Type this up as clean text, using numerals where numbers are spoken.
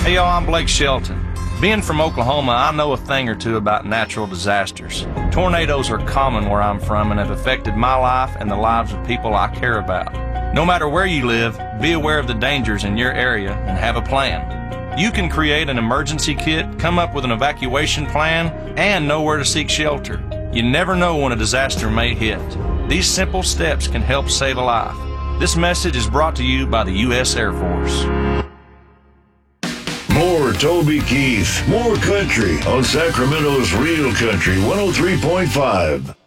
Hey y'all, I'm Blake Shelton. Being from Oklahoma, I know a thing or two about natural disasters. Tornadoes are common where I'm from and have affected my life and the lives of people I care about. No matter where you live, be aware of the dangers in your area and have a plan. You can create an emergency kit, come up with an evacuation plan, and know where to seek shelter. You never know when a disaster may hit. These simple steps can help save a life. This message is brought to you by the U.S. Air Force. More Toby Keith, more country on Sacramento's Real Country 103.5.